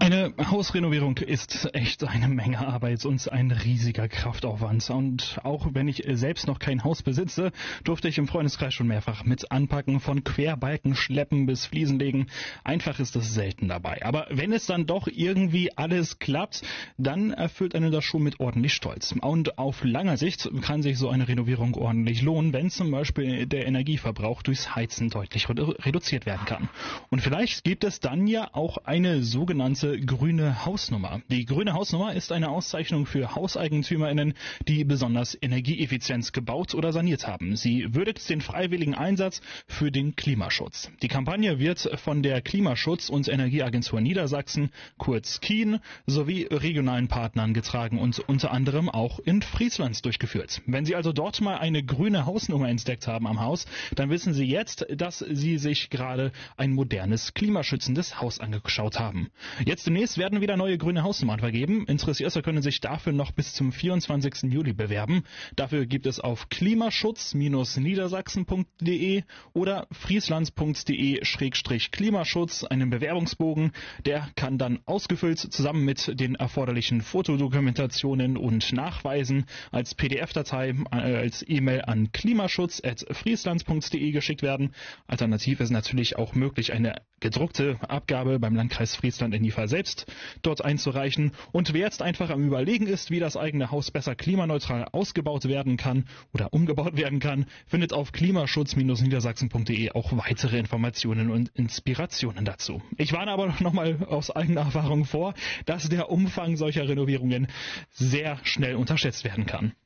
Eine Hausrenovierung ist echt eine Menge Arbeit und ein riesiger Kraftaufwand. Und auch wenn ich selbst noch kein Haus besitze, durfte ich im Freundeskreis schon mehrfach mit anpacken, von Querbalken schleppen bis Fliesen legen. Einfach ist es selten dabei. Aber wenn es dann doch irgendwie alles klappt, dann erfüllt einen das schon mit ordentlich Stolz. Und auf langer Sicht kann sich so eine Renovierung ordentlich lohnen, wenn zum Beispiel der Energieverbrauch durchs Heizen deutlich reduziert werden kann. Und vielleicht gibt es dann ja auch eine sogenannte grüne Hausnummer. Die grüne Hausnummer ist eine Auszeichnung für HauseigentümerInnen, die besonders energieeffizient gebaut oder saniert haben. Sie würdigt den freiwilligen Einsatz für den Klimaschutz. Die Kampagne wird von der Klimaschutz- und Energieagentur Niedersachsen, kurz KIEN, sowie regionalen Partnern getragen und unter anderem auch in Friesland durchgeführt. Wenn Sie also dort mal eine grüne Hausnummer entdeckt haben am Haus, dann wissen Sie jetzt, dass Sie sich gerade ein modernes, klimaschützendes Haus angeschaut haben. Jetzt demnächst werden wieder neue grüne Hausnummern vergeben. Interessierte können sich dafür noch bis zum 24. Juli bewerben. Dafür gibt es auf klimaschutz-niedersachsen.de oder friesland.de/klimaschutz einen Bewerbungsbogen. Der kann dann ausgefüllt zusammen mit den erforderlichen Fotodokumentationen und Nachweisen als PDF-Datei als E-Mail an klimaschutz@friesland.de geschickt werden. Alternativ ist natürlich auch möglich, eine gedruckte Abgabe beim Landkreis Friesland in die selbst dort einzureichen. Und wer jetzt einfach am Überlegen ist, wie das eigene Haus besser klimaneutral ausgebaut werden kann oder umgebaut werden kann, findet auf klimaschutz-niedersachsen.de auch weitere Informationen und Inspirationen dazu. Ich warne aber nochmal aus eigener Erfahrung vor, dass der Umfang solcher Renovierungen sehr schnell unterschätzt werden kann.